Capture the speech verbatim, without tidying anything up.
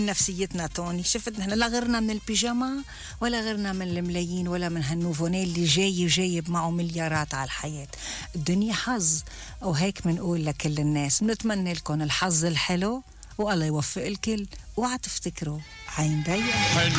نفسيتنا توني. شفت نحن لا غيرنا من البيجاما ولا غيرنا من الملايين ولا من هالنوفونيل اللي جاي وجايب معه مليارات على الحياة. الدنيا حظ، وهيك منقول لكل الناس بنتمنى لكم الحظ الحلو والله يوفق الكل. اوعى تفتكروا عين ضيقة.